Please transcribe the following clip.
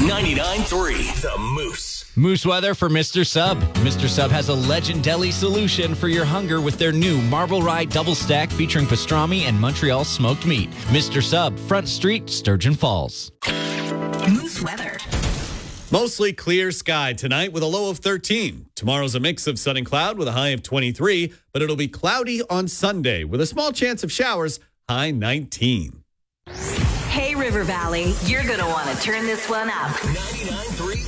99.3 The Moose. Moose weather for Mr. Sub. Mr. Sub has a legend deli solution for your hunger with their new Marble Rye Double Stack featuring pastrami and Montreal smoked meat. Mr. Sub, Front Street, Sturgeon Falls. Moose weather. Mostly clear sky tonight with a low of 13. Tomorrow's a mix of sun and cloud with a high of 23, but it'll be cloudy on Sunday with a small chance of showers, high 19. Hey, River Valley, you're going to want to turn this one up. 99.3